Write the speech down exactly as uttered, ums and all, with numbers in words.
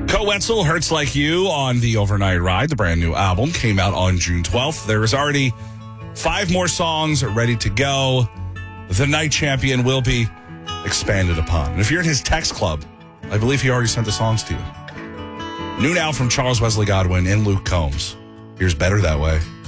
Ko Wetzel, Hurts Like You on the Overnight Ride. The brand new album came out on June twelfth. There is already five more songs ready to go. The Night Champion will be expanded upon. And if you're in his text club, I believe he already sent the songs to you. New now from Charles Wesley Godwin and Luke Combs. Here's Better That Way.